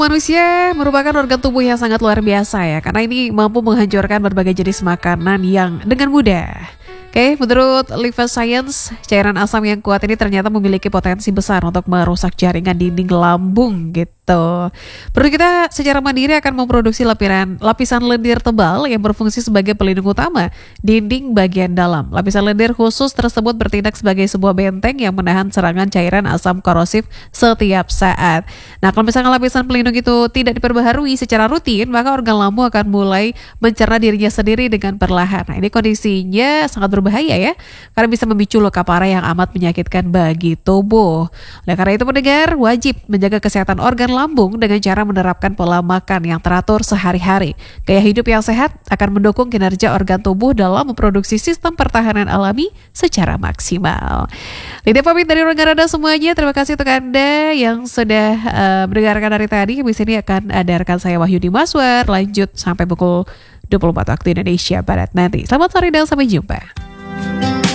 Manusia merupakan organ tubuh yang sangat luar biasa ya, karena ini mampu menghancurkan berbagai jenis makanan yang dengan mudah. Oke, menurut Liver Science, cairan asam yang kuat ini ternyata memiliki potensi besar untuk merusak jaringan dinding lambung gitu. Perut kita secara mandiri akan memproduksi lapisan lendir tebal yang berfungsi sebagai pelindung utama dinding bagian dalam. Lapisan lendir khusus tersebut bertindak sebagai sebuah benteng yang menahan serangan cairan asam korosif setiap saat. Nah, kalau misalnya lapisan pelindung itu tidak diperbaharui secara rutin, maka organ lambung akan mulai mencerna dirinya sendiri dengan perlahan. Nah, ini kondisinya sangat berbahaya ya, karena bisa memicu luka parah yang amat menyakitkan bagi tubuh. Oleh karena itu pendengar wajib menjaga kesehatan organ lambung dengan cara menerapkan pola makan yang teratur sehari-hari. Gaya hidup yang sehat akan mendukung kinerja organ tubuh dalam memproduksi sistem pertahanan alami secara maksimal. Lidah pamit dari Rangga Rada semuanya. Terima kasih untuk Anda yang sudah mendengarkan dari tadi. Di sini akan ada rekan saya Wahyudi Maswar. Lanjut sampai pukul 24 waktu Indonesia Barat nanti. Selamat sore dan sampai jumpa.